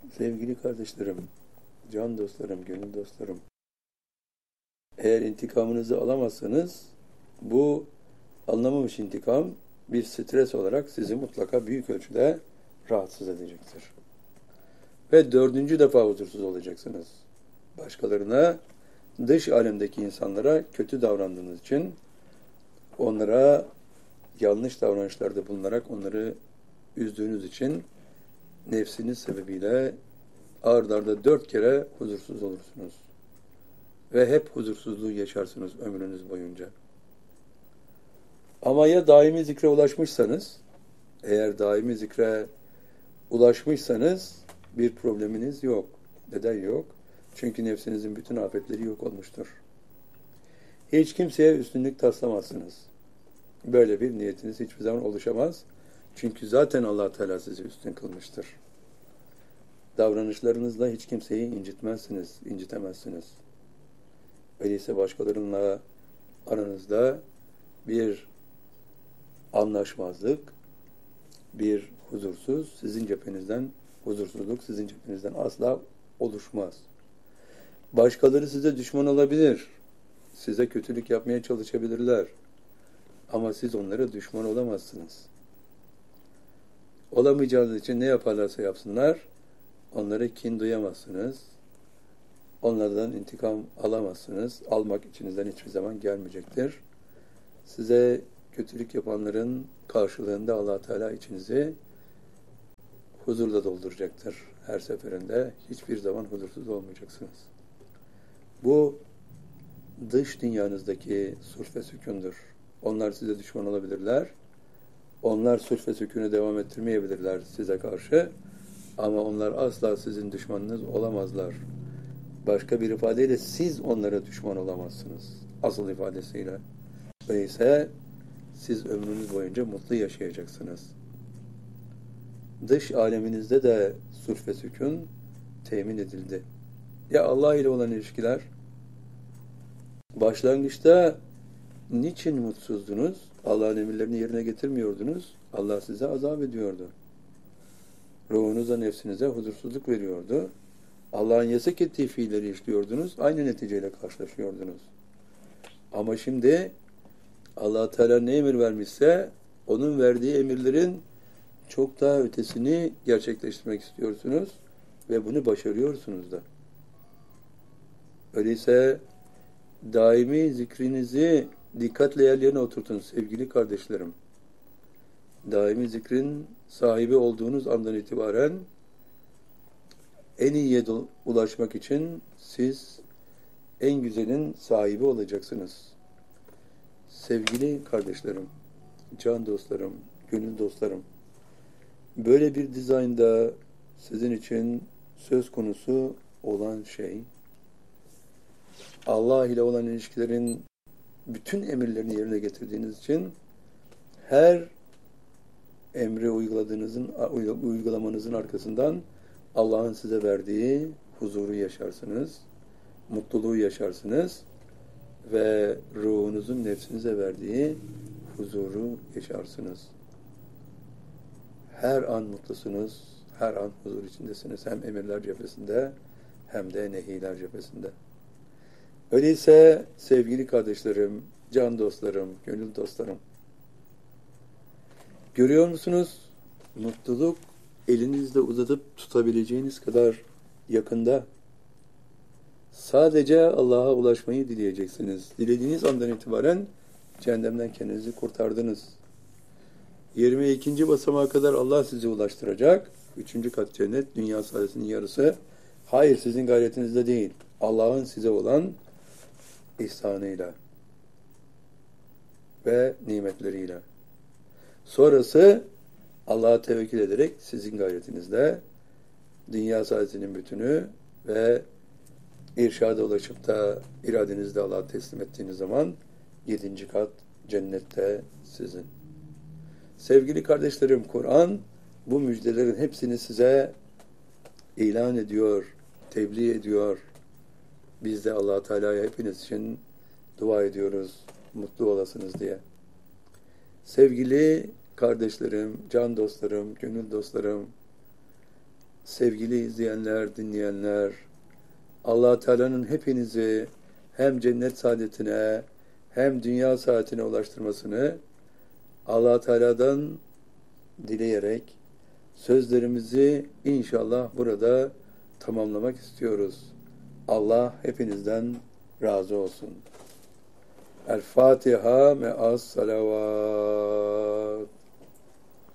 Sevgili kardeşlerim, can dostlarım, gönül dostlarım, eğer intikamınızı alamazsanız bu alınamamış intikam bir stres olarak sizi mutlaka büyük ölçüde rahatsız edecektir. Ve 4. defa huzursuz olacaksınız. Başkalarına, dış alemdeki insanlara kötü davrandığınız için, onlara yanlış davranışlarda bulunarak onları üzdüğünüz için nefsiniz sebebiyle ard arda 4 kere huzursuz olursunuz. Ve hep huzursuzluğu yaşarsınız ömrünüz boyunca. Ama ya daimi zikre ulaşmışsanız, eğer daimi zikre ulaşmışsanız bir probleminiz yok. Neden yok? Çünkü nefsinizin bütün afetleri yok olmuştur. Hiç kimseye üstünlük taslamazsınız. Böyle bir niyetiniz hiçbir zaman oluşamaz. Çünkü zaten Allah Teala sizi üstün kılmıştır. Davranışlarınızla hiç kimseyi incitmezsiniz, incitemezsiniz. Öyleyse başkalarıyla aranızda bir anlaşmazlık, bir huzursuzluk sizin cephenizden asla oluşmaz. Başkaları size düşman olabilir. Size kötülük yapmaya çalışabilirler. Ama siz onlara düşman olamazsınız. Olamayacağınız için ne yaparlarsa yapsınlar, onlara kin duyamazsınız. Onlardan intikam alamazsınız. Almak içinizden hiçbir zaman gelmeyecektir. Size kötülük yapanların karşılığında Allah Teala içinizi huzurla dolduracaktır. Her seferinde hiçbir zaman huzursuz olmayacaksınız. Bu dış dünyanızdaki sulh ve sükûndur. Onlar size düşman olabilirler. Onlar sulh ve sükûnu devam ettirmeyebilirler size karşı. Ama onlar asla sizin düşmanınız olamazlar. Başka bir ifadeyle siz onlara düşman olamazsınız. Asıl ifadesiyle. Öyleyse siz ömrünüz boyunca mutlu yaşayacaksınız. Dış aleminizde de sulh ve sükûn temin edildi. Ya Allah ile olan ilişkiler? Başlangıçta niçin mutsuzdunuz? Allah'ın emirlerini yerine getirmiyordunuz. Allah size azap ediyordu. Ruhunuza, nefsinize huzursuzluk veriyordu. Allah'ın yasak ettiği fiilleri işliyordunuz. Aynı neticeyle karşılaşıyordunuz. Ama şimdi Allah Teala ne emir vermişse onun verdiği emirlerin çok daha ötesini gerçekleştirmek istiyorsunuz ve bunu başarıyorsunuz da. Öyleyse daimi zikrinizi dikkatle yerlerine oturtun sevgili kardeşlerim. Daimi zikrin sahibi olduğunuz andan itibaren en iyiye ulaşmak için siz en güzelin sahibi olacaksınız. Sevgili kardeşlerim, can dostlarım, gönül dostlarım, böyle bir dizaynda sizin için söz konusu olan şey, Allah ile olan ilişkilerin bütün emirlerini yerine getirdiğiniz için her emri uygulamanızın arkasından Allah'ın size verdiği huzuru yaşarsınız, mutluluğu yaşarsınız ve ruhunuzun nefsinize verdiği huzuru yaşarsınız. Her an mutlusunuz, her an huzur içindesiniz. Hem emirler cephesinde hem de nehiler cephesinde. Öyleyse sevgili kardeşlerim, can dostlarım, gönül dostlarım, görüyor musunuz? Mutluluk elinizle uzatıp tutabileceğiniz kadar yakında. Sadece Allah'a ulaşmayı dileyeceksiniz. Dilediğiniz andan itibaren cehennemden kendinizi kurtardınız. 22. basamağa kadar Allah sizi ulaştıracak. 3. kat cennet, dünya saadetinin yarısı. Hayır, sizin gayretinizde değil. Allah'ın size olan ihsanıyla ve nimetleriyle. Sonrası Allah'a tevekkül ederek sizin gayretinizle dünya saadetinin bütünü ve irşada ulaşıp da iradenizle Allah'a teslim ettiğiniz zaman 7. kat cennette sizin. Sevgili kardeşlerim, Kur'an bu müjdelerin hepsini size ilan ediyor, tebliğ ediyor. Biz de Allah Teala'ya hepiniz için dua ediyoruz, mutlu olasınız diye. Sevgili kardeşlerim, can dostlarım, gönül dostlarım, sevgili izleyenler, dinleyenler, Allah Teala'nın hepinizi hem cennet saadetine hem dünya saadetine ulaştırmasını Allah Teala'dan dileyerek sözlerimizi inşallah burada tamamlamak istiyoruz. Allah hepinizden razı olsun. El Fatiha me'as salavat.